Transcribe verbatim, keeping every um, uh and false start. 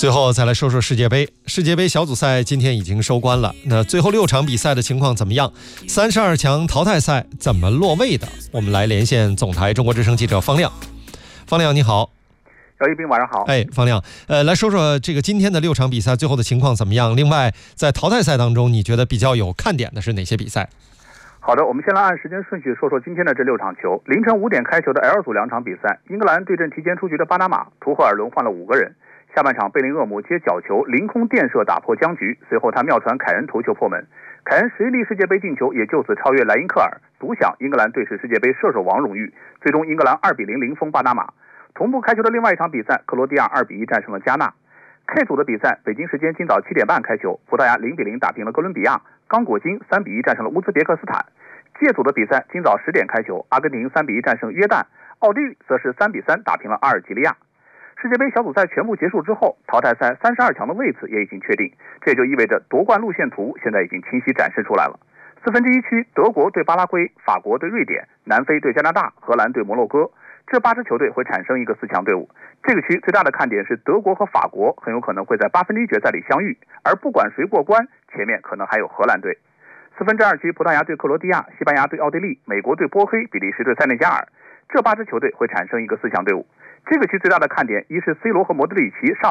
最后再来说说世界杯。世界杯小组赛今天已经收官了，那最后六场比赛的情况怎么样？三十二强淘汰赛怎么落位的？我们来连线总台中国之声记者方亮。方亮你好。 姚一斌晚上好。 哎，方亮，呃，来说说这个今天的六场比赛最后的情况怎么样？另外，在淘汰赛当中，你觉得比较有看点的是哪些比赛？ 好的，我们先来按时间顺序说说今天的这六场球。凌晨五点开球的 L 组两场比赛，英格兰对阵提前出局的巴拿马，图赫尔轮换了五个人。下半场贝林厄姆接角球凌空垫射打破僵局，随后他妙传凯恩头球破门，凯恩十一粒世界杯进球也就此超越莱因克尔，独享英格兰队史世界杯射手王荣誉。最终英格兰二比零零封巴拿马。同步开球的另外一场比赛，克罗地亚二比一战胜了加纳。K 组的比赛，北京时间今早七点半开球，葡萄牙零比零打平了哥伦比亚，刚果金三比一战胜了乌兹别克斯坦。G 组的比赛今早十点开球，阿根廷三比一战胜约旦，奥地利则是三比三打平了阿尔及利亚。世界杯小组赛全部结束之后，淘汰赛三十二强的位置也已经确定，这也就意味着夺冠路线图现在已经清晰展示出来了。四分之一区，德国对巴拉圭，法国对瑞典，南非对加拿大，荷兰对摩洛哥，这八支球队会产生一个四强队伍。这个区最大的看点是德国和法国很有可能会在八分之一决赛里相遇，而不管谁过关，前面可能还有荷兰队。四分之二区，葡萄牙对克罗地亚，西班牙对奥地利，美国对波黑，比利时对塞内加尔，这八支球队会产生一个四强队伍。这个区最大的看点一是 C 罗和莫德里奇上